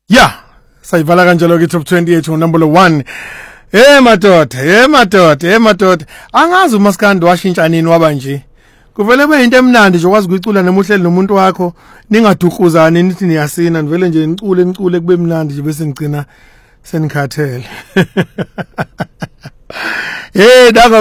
Yeah, sayivala kanjalo ke top 20 yethu number 1. madoda. Angazi uMaskandi washintsha nini waba nje. Kuvele kube into emnandi nje ukwazi ukucula nemuhleli nomuntu wakho ningadukhuzani nithi niyasina nivele nje nicule kube mnandi nje bese ngicina senikhathele. Hey,